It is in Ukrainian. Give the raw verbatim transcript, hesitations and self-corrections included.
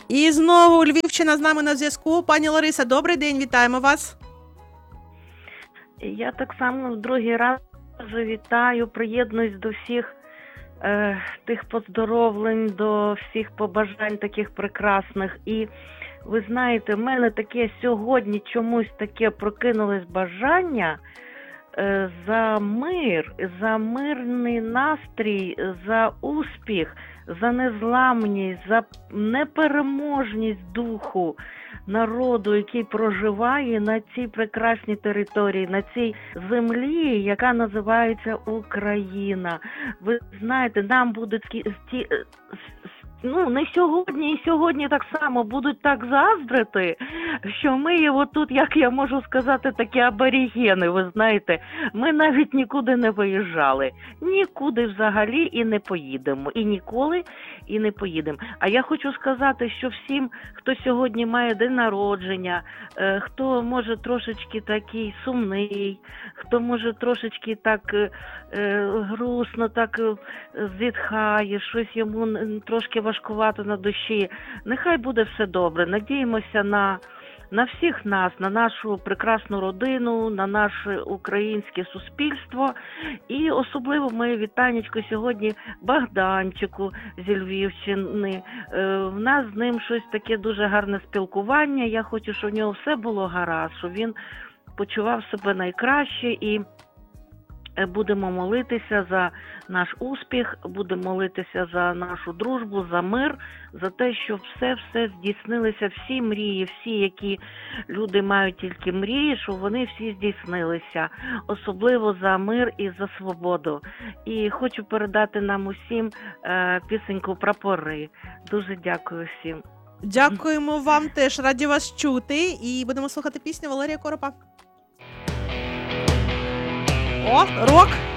І знову Львівщина з нами на зв'язку. Пані Лариса, добрий день, вітаємо вас. Я так само в другий раз вітаю, приєднуюсь до всіх е, тих поздоровлень, до всіх побажань таких прекрасних. І ви знаєте, в мене таке сьогодні чомусь таке прокинулось бажання е, за мир, за мирний настрій, за успіх, за незламність, за непереможність духу народу, який проживає на цій прекрасній території, на цій землі, яка називається Україна. Ви знаєте, нам будуть ті, ну, не сьогодні і сьогодні так само будуть так заздрити, що ми є отут, як я можу сказати, такі аборігени, ви знаєте, ми навіть нікуди не виїжджали, нікуди взагалі і не поїдемо, і ніколи і не поїдемо. А я хочу сказати, що всім, хто сьогодні має день народження, е, хто може трошечки такий сумний, хто може трошечки так е, грустно, так е, зітхає, щось йому трошки важкувато на душі, нехай буде все добре. Надіємося на на всіх нас, на нашу прекрасну родину, на наше українське суспільство. І особливо моє вітанечко сьогодні Богданчику зі Львівщини. В нас з ним щось таке дуже гарне спілкування. Я хочу, щоб в нього все було гаразд, щоб він почував себе найкраще, і будемо молитися за наш успіх, будемо молитися за нашу дружбу, за мир, за те, щоб все-все здійснилися, всі мрії, всі, які люди мають тільки мрії, щоб вони всі здійснилися. Особливо за мир і за свободу. І хочу передати нам усім е, пісеньку «Прапори». Дуже дякую всім. Дякуємо вам теж, раді вас чути. І будемо слухати пісню Валерія Коропа. О, рок!